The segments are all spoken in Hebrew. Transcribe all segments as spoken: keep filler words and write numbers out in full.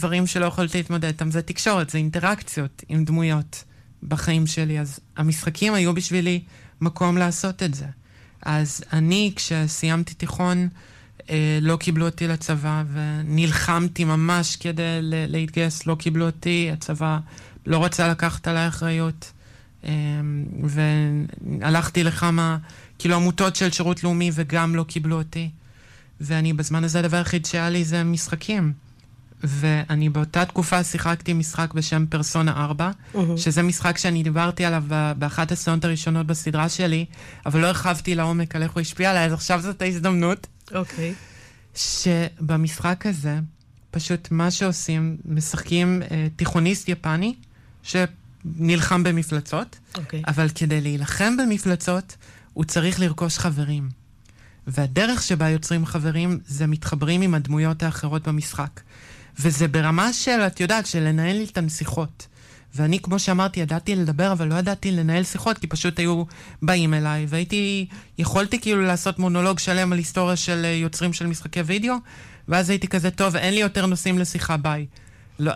דברים שלא יכולתי להתמודד איתם, זה תקשורת, זה אינטראקציות עם דמויות בחיים שלי, אז המשחקים היו בשבילי מקום לעשות את זה. אז אני, כשסיימתי תיכון, לא קיבלו אותי לצבא, ונלחמתי ממש כדי להתגייס, לא קיבלו אותי, הצבא לא רצה לקחת עליי אחריות, והלכתי לכמה, כאילו עמותות של שירות לאומי, וגם לא קיבלו אותי. ואני בזמן הזה, הדבר היחיד שהיה לי זה משחקים. ואני באותה תקופה שיחקתי משחק בשם פרסונה ארבע, mm-hmm. שזה משחק שאני דיברתי עליו באחת הסצנות הראשונות בסדרה שלי, אבל לא הרחבתי לעומק על איך הוא השפיע עליי, אז עכשיו זאת ההזדמנות. אוקיי. Okay. שבמשחק הזה, פשוט מה שעושים, משחקים אה, תיכוניסט יפני, שנלחם במפלצות, okay. אבל כדי להילחם במפלצות, הוא צריך לרכוש חברים. והדרך שבה יוצרים חברים, זה מתחברים עם הדמויות האחרות במשחק. וזה ברמה של, את יודעת, של לנהל איתן שיחות. ואני, כמו שאמרתי, ידעתי לדבר, אבל לא ידעתי לנהל שיחות, כי פשוט היו באים אליי, והייתי, יכולתי כאילו לעשות מונולוג שלם על היסטוריה של יוצרים של משחקי וידאו, ואז הייתי כזה, טוב, אין לי יותר נושאים לשיחה, ביי. לא,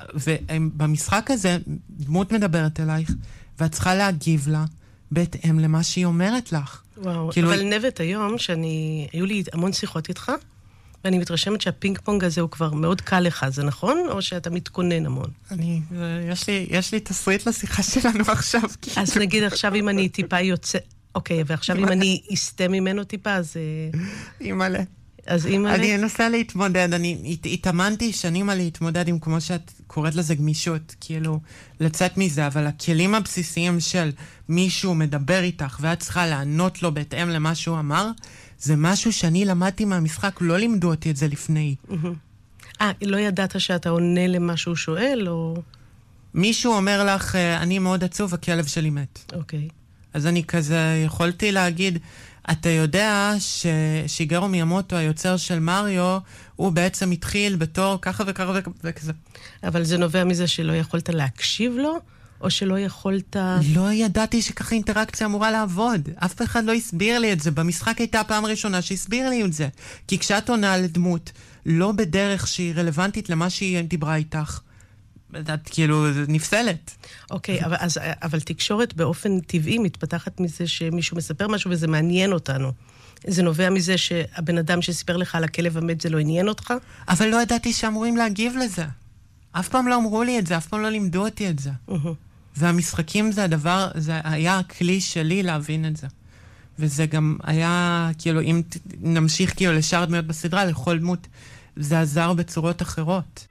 ובמשחק הזה, דמות מדברת אלייך, ואת צריכה להגיב לה, בהתאם למה שהיא אומרת לך. וואו, כאילו... אבל נבט היום, שאני, היו לי המון שיחות איתך, ואני מתרשמת שהפינג פונג הזה הוא כבר מאוד קל לך, זה נכון? או שאתה מתכונן המון? אני, יש לי, יש לי תסריט לשיחה שלנו עכשיו. אז נגיד עכשיו אם אני טיפה יוצא, אוקיי, ועכשיו אם אני אסתה ממנו טיפה, אז... אימאלה. אז אימאלה? אני אנסה להתמודד, אני התאמנתי שנים על להתמודד עם, כמו שאת קוראת לזה גמישות, כאילו, לצאת מזה, אבל הכלים הבסיסיים של מישהו מדבר איתך, ואת צריכה לענות לו בהתאם למה שהוא אמר, זה משהו שאני למדתי מהמשחק, לא לימדו אותי את זה לפני. אה, לא ידעת שאתה עונה למה שהוא שואל, או... מישהו אומר לך, אני מאוד עצוב, הכלב שלי מת. אוקיי. אז אני כזה יכולתי להגיד, אתה יודע ששיגרו מיאמוטו, היוצר של מריו, הוא בעצם התחיל בתור ככה וככה וכזה. אבל זה נובע מזה שלא יכולת להקשיב לו? או שלא יכולת... לא ידעתי שככה אינטראקציה אמורה לעבוד. אף אחד לא הסביר לי את זה. במשחק הייתה הפעם הראשונה שהסביר לי את זה. כי כשאת עונה לדמות, לא בדרך שהיא רלוונטית למה שהיא דיברה איתך, את כאילו נפסלת. אוקיי, אבל, אז, אבל תקשורת באופן טבעי מתפתחת מזה שמישהו מספר משהו וזה מעניין אותנו. זה נובע מזה שהבן אדם שסיפר לך על הכלב המת זה לא עניין אותך? אבל לא ידעתי שאמורים להגיב לזה. אף פעם לא אמרו לי את זה, אף פעם לא לימדו אותי את זה. והמשחקים זה הדבר, זה היה הכלי שלי להבין את זה. וזה גם היה, כאילו, אם נמשיך כאילו לשאר דמויות בסדרה, לכל דמות, זה עזר בצורות אחרות.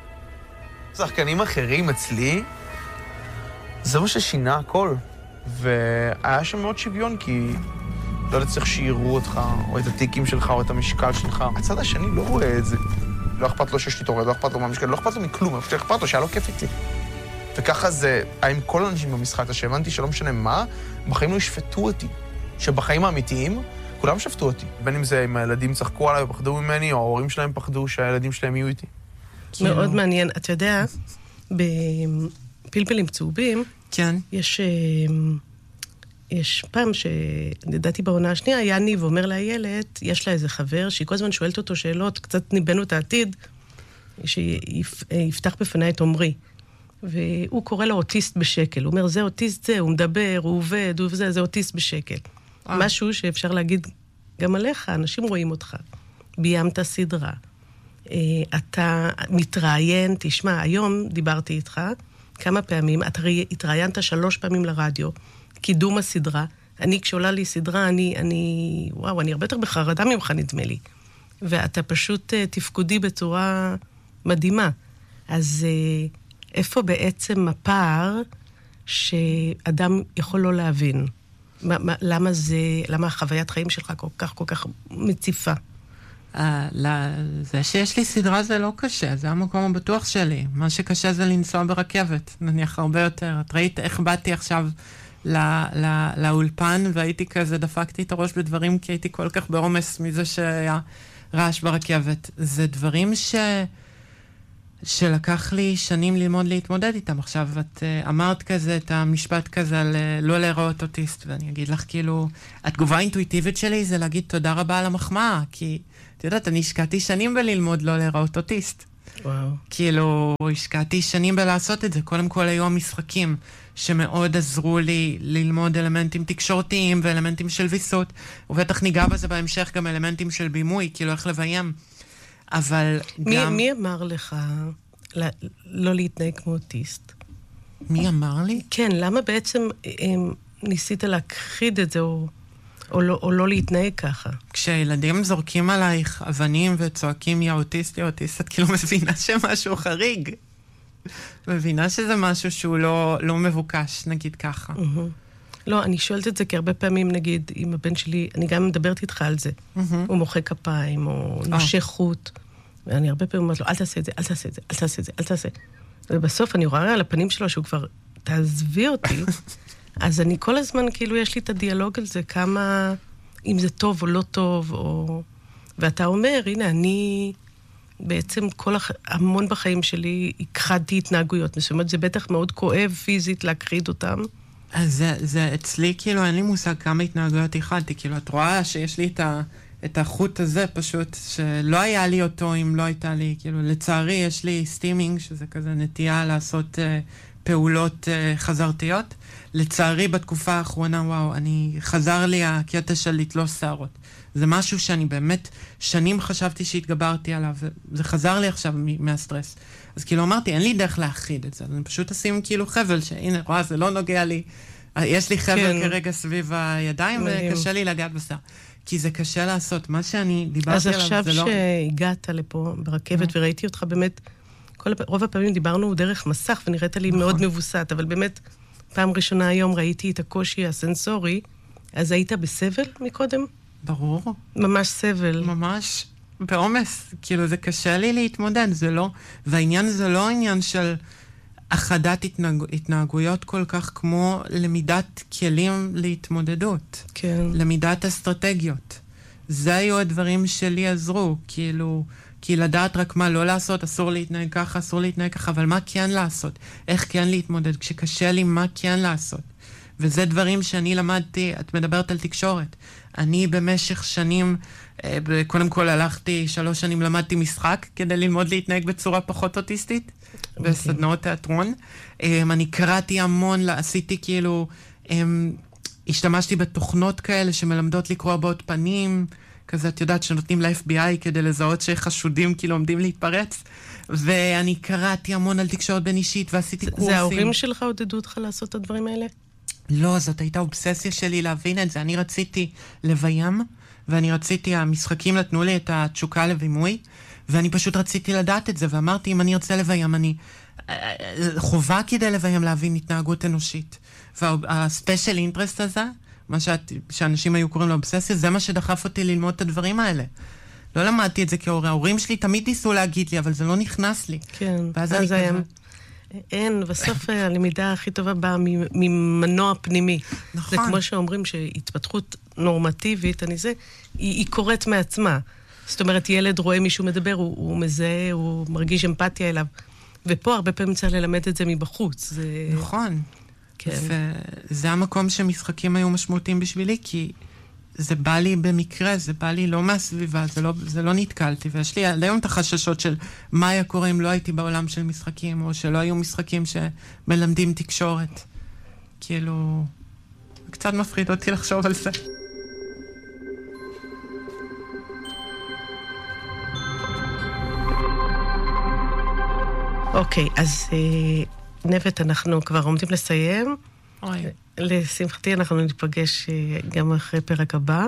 שחקנים אחרים אצלי, זה מה ששינה הכל. והיה שם מאוד שוויון, כי לא צריך שיראו אותך, או את הטיקים שלך, או את המשקל שלך. הצד השני לא רואה את זה. לא אכפת לו שיש לי תורד, לא אכפת לו מהמשקל, לא אכפת לו מכלום, לא אכפת לו שהיה לו כיף איתי. וככה זה, עם כל האנשים במשחק, שהבנתי שלא משנה מה, בחיים לא ישפטו אותי. שבחיים האמיתיים, כולם שפטו אותי. בין אם זה, אם הילדים צחקו עליי ופחדו ממני, או ההורים שלהם פחדו שהילדים שלהם יהיו איתי. מאוד מעניין. אתה יודע, בפלפלים צהובים, כן. יש, יש פעם שנדעתי בעונה השנייה, היה ניב אומר לילד, יש לה איזה חבר, שהיא כל הזמן שואלת אותו שאלות, קצת ניבנו את העתיד, שיפתח בפני את עומרי. והוא קורא לו אוטיסט בשקל. הוא אומר, זה אוטיסט זה, הוא מדבר, הוא עובד, הוא זה, זה אוטיסט בשקל. אה. משהו שאפשר להגיד גם עליך, אנשים רואים אותך. ביימת סדרה. אתה מתראיין, תשמע, היום דיברתי איתך כמה פעמים, אתה התראיינת שלוש פעמים לרדיו, קידום הסדרה. אני, כשעולה לי סדרה, אני, אני, וואו, אני הרבה יותר בחרדה ממך, נדמה לי. ואתה פשוט תפקודי בצורה מדהימה. אז איפה בעצם הפער שאדם יכול לא להבין? מה, מה, למה זה, למה החוויית חיים שלך כל כך, כל כך מציפה? זה שיש לי סדרה זה לא קשה, זה המקום הבטוח שלי. מה שקשה זה לנסוע ברכבת, נניח הרבה יותר. את ראית איך באתי עכשיו לאולפן, והייתי כזה, דפקתי את הראש בדברים, כי הייתי כל כך בעומס מזה שהיה רעש ברכבת. זה דברים ש... שלקח לי שנים ללמוד להתמודד איתם. עכשיו, את uh, אמרת כזה, את המשפט כזה על uh, לא להיראות אוטיסט, ואני אגיד לך, כאילו, התגובה האינטואיטיבית שלי זה להגיד תודה רבה על המחמאה, כי, את יודעת, אני השקעתי שנים בללמוד לא להיראות אוטיסט. וואו. כאילו, השקעתי שנים בלעשות את זה. קודם כל היו המשחקים שמאוד עזרו לי ללמוד אלמנטים תקשורתיים ואלמנטים של ויסות, ובטח ניגע בזה בהמשך גם אלמנטים של בימוי, כאילו איך לביים. אבל מי, גם... מי אמר לך לא להתנהג כמו אוטיסט? מי אמר לי? כן, למה בעצם הם, ניסית להכחיד את זה או, או, לא, או לא להתנהג ככה? כשילדים זורקים עלייך אבנים וצועקים יא אוטיסט, יא אוטיסט, את כאילו מבינה שמשהו חריג. מבינה שזה משהו שהוא לא, לא מבוקש, נגיד ככה. Mm-hmm. לא, אני שואלת את זה כי הרבה פעמים, נגיד, עם הבן שלי, אני גם מדברת איתך על זה. Mm-hmm. הוא מוחא כפיים, או oh. נושך חוט. ואני הרבה פעמים אומרת לו, אל תעשה את זה, אל תעשה את זה, אל תעשה את זה, אל תעשה. ובסוף אני רואה על הפנים שלו שהוא כבר, תעזבי אותי. אז אני כל הזמן, כאילו, יש לי את הדיאלוג על זה, כמה, אם זה טוב או לא טוב, או... ואתה אומר, הנה, אני... בעצם כל הח... המון בחיים שלי הכחדתי התנהגויות מסוימות, זה בטח מאוד כואב פיזית להכחיד אותם. אז זה, זה אצלי, כאילו, אין לי מושג כמה התנהגויות הכחדתי, כאילו, את רואה שיש לי את, ה, את החוט הזה פשוט, שלא היה לי אותו אם לא הייתה לי, כאילו, לצערי יש לי סטימינג, שזה כזה נטייה לעשות uh, פעולות uh, חזרתיות. לצערי בתקופה האחרונה, וואו, אני, חזר לי הקטע של לתלוש שערות. זה משהו שאני באמת שנים חשבתי שהתגברתי עליו, וזה חזר לי עכשיו מהסטרס. אז כאילו אמרתי, אין לי דרך להכחיד את זה, אני פשוט אשים כאילו חבל, שהנה, רואה, זה לא נוגע לי, יש לי חבל כן. כרגע סביב הידיים, מדהים. וקשה לי לגעת בשר. כי זה קשה לעשות, מה שאני דיברתי עליו, זה לא... אז עכשיו שהגעת לפה ברכבת וראיתי אותך באמת, כל הפ... רוב הפעמים דיברנו דרך מסך, ונראית לי נכון. מאוד מבוסת, אבל באמת, פעם ראשונה היום ראיתי את הקושי הסנסורי, אז היית בסבל מקודם? ברור. ממש סבל. ממש בעומס. כאילו, זה קשה לי להתמודד, זה לא... והעניין זה לא עניין של אחדת התנהג... התנהגויות כל כך כמו למידת כלים להתמודדות. כן. למידת אסטרטגיות. זה היו הדברים שלי עזרו, כאילו... כי לדעת רק מה לא לעשות, אסור להתנהג ככה, אסור להתנהג ככה, אבל מה כן לעשות? איך כן להתמודד? כשקשה לי, מה כן לעשות? וזה דברים שאני למדתי, את מדברת על תקשורת. אני במשך שנים, קודם כל הלכתי, שלוש שנים למדתי משחק, כדי ללמוד להתנהג בצורה פחות אוטיסטית, okay. בסדנאות תיאטרון. אני קראתי המון, עשיתי כאילו, השתמשתי בתוכנות כאלה שמלמדות לקרוא הבעות פנים, כזה, את יודעת, שנותנים ל-אף בי איי כדי לזהות שחשודים כאילו עומדים להתפרץ, ואני קראתי המון על תקשורת בין אישית, ועשיתי זה, קורסים. זה ההורים שלך עודדו אותך לעשות את הדברים האלה? לא, זאת הייתה אובססיה שלי להבין את זה. אני רציתי לביים, ואני רציתי, המשחקים נתנו לי את התשוקה לבימוי, ואני פשוט רציתי לדעת את זה, ואמרתי, אם אני ארצה לביים, אני... חובה כדי לביים להבין התנהגות אנושית. והספיישל אינטרסט הזה, מה שאת, שאנשים היו קוראים לאובססיה, זה מה שדחף אותי ללמוד את הדברים האלה. לא למדתי את זה כהורי. ההורים שלי תמיד ניסו להגיד לי, אבל זה לא נכנס לי. כן. ואז אני כזה... אין, בסוף הלמידה הכי טובה באה ממנוע פנימי. נכון. זה כמו שאומרים שהתפתחות נורמטיבית, אני זה, היא, היא קורית מעצמה. זאת אומרת, ילד רואה מישהו מדבר, הוא, הוא מזהה, הוא מרגיש אמפתיה אליו. ופה הרבה פעמים צריך ללמד את זה מבחוץ. זה... נכון. כן. וזה המקום שמשחקים היו משמעותיים בשבילי, כי זה בא לי במקרה, זה בא לי לא מהסביבה, זה לא, זה לא נתקלתי, ויש לי עד היום את החששות של מה היה קורה אם לא הייתי בעולם של משחקים, או שלא היו משחקים שמלמדים תקשורת. כאילו, קצת מפחיד אותי לחשוב על זה. אוקיי, אז נבט, אנחנו כבר עומדים לסיים. אוי. לשמחתי אנחנו ניפגש גם אחרי פרק הבא.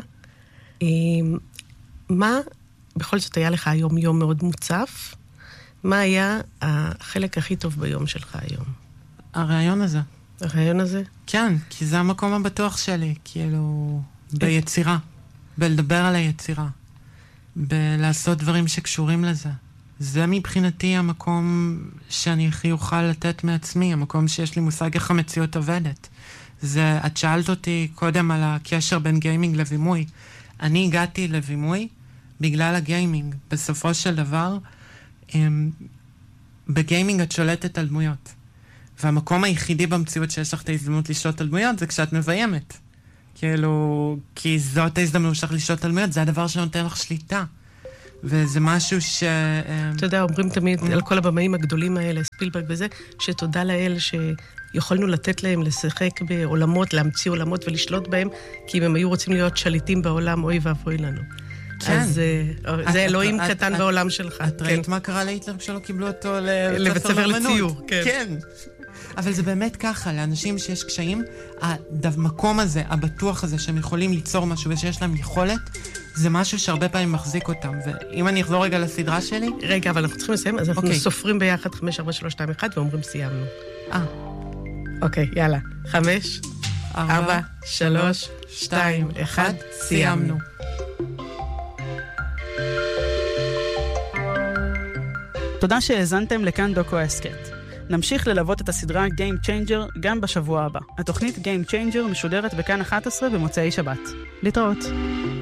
מה, בכל זאת היה לך היום יום מאוד מוצף, מה היה החלק הכי טוב ביום שלך היום? הרעיון הזה. הרעיון הזה? כן, כי זה המקום הבטוח שלי, כאילו, ביצירה, בלדבר על היצירה, בלעשות דברים שקשורים לזה. זה מבחינתי המקום שאני הכי אוכל לתת מעצמי, המקום שיש לי מושג איך המציאות עובדת. זה, את שאלת אותי קודם על הקשר בין גיימינג לבימוי. אני הגעתי לבימוי בגלל הגיימינג. בסופו של דבר, הם, בגיימינג את שולטת על דמויות. והמקום היחידי במציאות שיש לך את ההזדמנות לשלוט על דמויות זה כשאת מביימת. כאילו, כי זאת ההזדמנות שלך לשלוט על דמויות, זה הדבר שנותן לך שליטה. וזה משהו ש... אתה יודע, אומרים תמיד על כל הבמאים הגדולים האלה, ספילברג וזה, שתודה לאל שיכולנו לתת להם לשחק בעולמות, להמציא עולמות ולשלוט בהם, כי אם הם היו רוצים להיות שליטים בעולם, אוי ואבוי לנו. כן. אז זה אלוהים קטן בעולם שלך. את ראית מה קרה להיטלר כשלא קיבלו אותו לבית ספר לציור? כן. אבל זה באמת ככה, לאנשים שיש קשיים, המקום הזה, הבטוח הזה, שהם יכולים ליצור משהו ושיש להם יכולת, זה משהו שהרבה פעמים מחזיק אותם. ואם אני אחזור רגע לסדרה שלי... רגע, אבל אנחנו צריכים לסיים, אז אנחנו סופרים ביחד חמש, ארבע, שלוש, שתיים, אחד, ואומרים סיימנו. אה. אוקיי, יאללה. חמש, ארבע, שלוש, שתיים, אחד, סיימנו. תודה שהאזנתם לכאן דוקו הסקט. נמשיך ללוות את הסדרה Game Changer גם בשבוע הבא. התוכנית Game Changer משודרת בכאן אחת עשרה במוצאי שבת. להתראות.